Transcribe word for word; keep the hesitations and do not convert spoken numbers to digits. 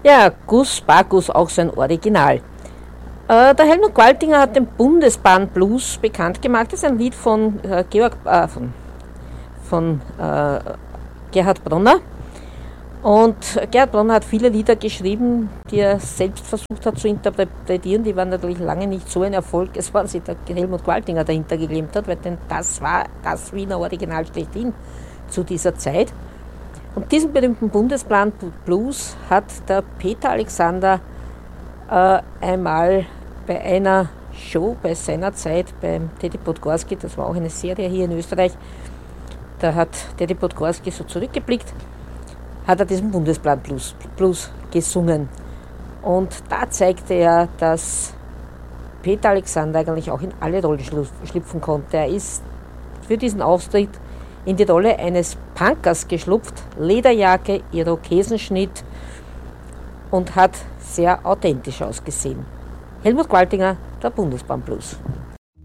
Ja, Gus Bagus, auch so ein Original. Äh, der Helmut Qualtinger hat den Bundesbahn Blues bekannt gemacht. Das ist ein Lied von, äh, Georg, äh, von, von äh, Gerhard Bronner. Und Gerhard Bronner hat viele Lieder geschrieben, die er selbst versucht hat zu interpretieren. Die waren natürlich lange nicht so ein Erfolg, es war sich der Helmut Qualtinger dahinter geklemmt hat, weil denn das war das Wiener Original schlechthin zu dieser Zeit. Und diesen berühmten Bundesplan Blues hat der Peter Alexander äh, einmal bei einer Show, bei seiner Zeit, beim Teddy Podgorski, das war auch eine Serie hier in Österreich, da hat Teddy Podgorski so zurückgeblickt, hat er diesen Bundesplan Blues, Blues gesungen. Und da zeigte er, dass Peter Alexander eigentlich auch in alle Rollen schlüpfen konnte. Er ist für diesen Auftritt in die Rolle eines Punkers geschlupft, Lederjacke, Irokesenschnitt und hat sehr authentisch ausgesehen. Helmut Qualtinger, der Bundesbahn Blues.